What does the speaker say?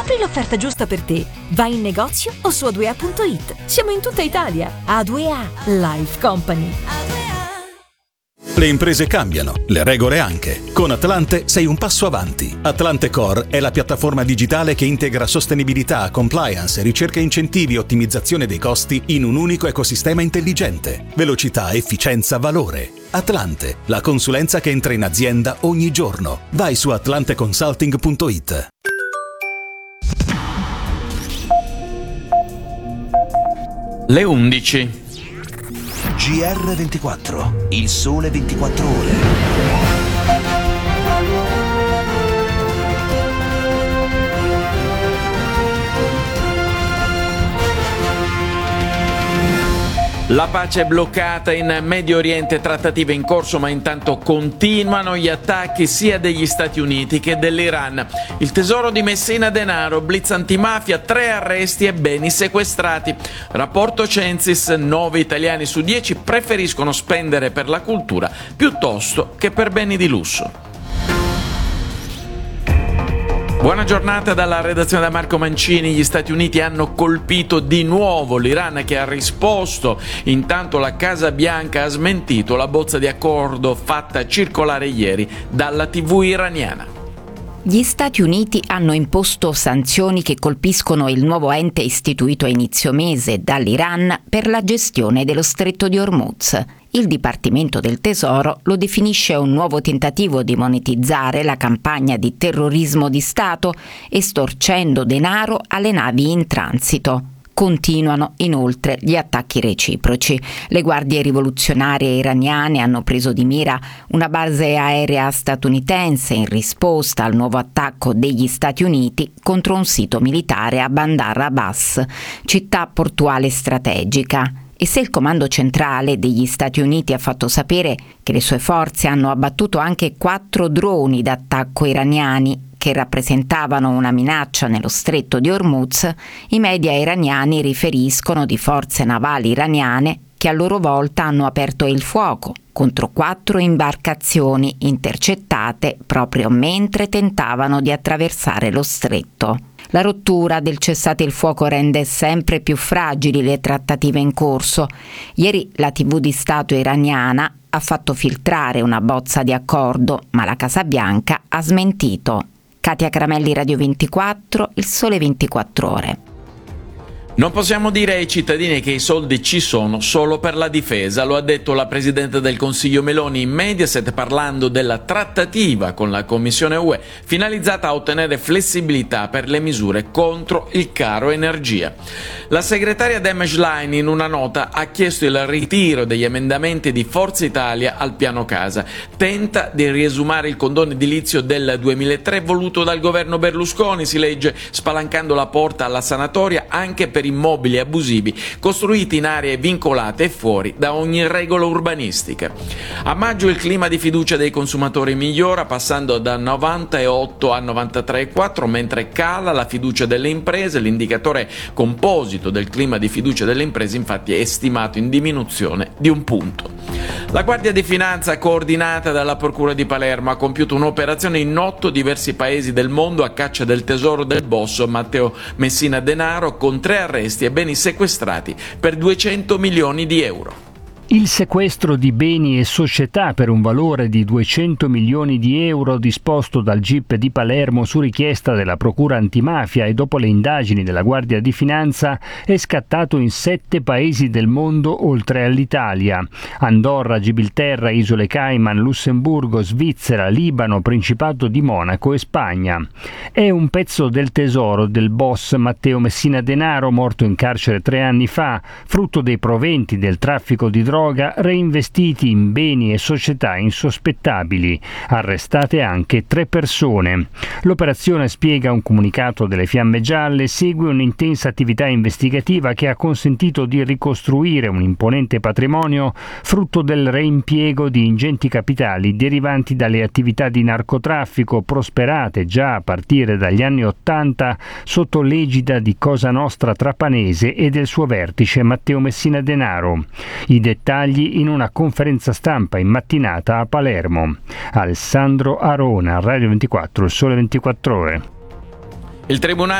Scopri l'offerta giusta per te. Vai in negozio o su A2A.it. Siamo in tutta Italia. A2A Life Company. Le imprese cambiano, le regole anche. Con Atlante sei un passo avanti. Atlante Core è la piattaforma digitale che integra sostenibilità, compliance, ricerca e incentivi e ottimizzazione dei costi in un unico ecosistema intelligente. Velocità, efficienza, valore. Atlante, la consulenza che entra in azienda ogni giorno. Vai su atlanteconsulting.it. Le 11. GR24, il sole 24 ore. La pace è bloccata in Medio Oriente, trattative in corso, ma intanto continuano gli attacchi sia degli Stati Uniti che dell'Iran. Il tesoro di Messina Denaro, blitz antimafia, 3 arresti e beni sequestrati. Rapporto Censis, 9 italiani su 10 preferiscono spendere per la cultura piuttosto che per beni di lusso. Buona giornata dalla redazione da Marco Mancini. Gli Stati Uniti hanno colpito di nuovo l'Iran, che ha risposto. Intanto la Casa Bianca ha smentito la bozza di accordo fatta circolare ieri dalla TV iraniana. Gli Stati Uniti hanno imposto sanzioni che colpiscono il nuovo ente istituito a inizio mese dall'Iran per la gestione dello Stretto di Hormuz. Il Dipartimento del Tesoro lo definisce un nuovo tentativo di monetizzare la campagna di terrorismo di Stato, estorcendo denaro alle navi in transito. Continuano inoltre gli attacchi reciproci. Le guardie rivoluzionarie iraniane hanno preso di mira una base aerea statunitense in risposta al nuovo attacco degli Stati Uniti contro un sito militare a Bandar Abbas, città portuale strategica. E se il comando centrale degli Stati Uniti ha fatto sapere che le sue forze hanno abbattuto anche 4 droni d'attacco iraniani che rappresentavano una minaccia nello stretto di Hormuz, i media iraniani riferiscono di forze navali iraniane che a loro volta hanno aperto il fuoco contro 4 imbarcazioni intercettate proprio mentre tentavano di attraversare lo stretto. La rottura del cessate il fuoco rende sempre più fragili le trattative in corso. Ieri la TV di Stato iraniana ha fatto filtrare una bozza di accordo, ma la Casa Bianca ha smentito. Katia Caramelli, Radio 24, il sole 24 ore. Non possiamo dire ai cittadini che i soldi ci sono solo per la difesa, lo ha detto la Presidente del Consiglio Meloni in Mediaset parlando della trattativa con la Commissione UE finalizzata a ottenere flessibilità per le misure contro il caro energia. La segretaria Dem Schlein in una nota ha chiesto il ritiro degli emendamenti di Forza Italia al piano casa. Tenta di riesumare il condono edilizio del 2003 voluto dal governo Berlusconi, si legge, spalancando la porta alla sanatoria anche per immobili abusivi costruiti in aree vincolate e fuori da ogni regola urbanistica. A maggio il clima di fiducia dei consumatori migliora passando da 98 a 93,4, mentre cala la fiducia delle imprese. L'indicatore composito del clima di fiducia delle imprese infatti è stimato in diminuzione di 1 punto. La Guardia di Finanza, coordinata dalla Procura di Palermo, ha compiuto un'operazione in 8 diversi paesi del mondo a caccia del tesoro del boss Matteo Messina Denaro, con 3 arresti e beni sequestrati per 200 milioni di euro. Il sequestro di beni e società per un valore di 200 milioni di euro disposto dal GIP di Palermo su richiesta della Procura antimafia e dopo le indagini della Guardia di Finanza è scattato in 7 paesi del mondo oltre all'Italia: Andorra, Gibilterra, Isole Cayman, Lussemburgo, Svizzera, Libano, Principato di Monaco e Spagna. È un pezzo del tesoro del boss Matteo Messina Denaro, morto in carcere 3 anni fa, frutto dei proventi del traffico di droga reinvestiti in beni e società insospettabili. Arrestate anche 3 persone. L'operazione, spiega un comunicato delle Fiamme Gialle, segue un'intensa attività investigativa che ha consentito di ricostruire un imponente patrimonio frutto del reimpiego di ingenti capitali derivanti dalle attività di narcotraffico prosperate già a partire dagli anni '80 sotto l'egida di Cosa Nostra Trapanese e del suo vertice Matteo Messina Denaro. I dettagli in una conferenza stampa in mattinata a Palermo. Alessandro Arona, Radio 24, il sole 24 ore. Il Tribunale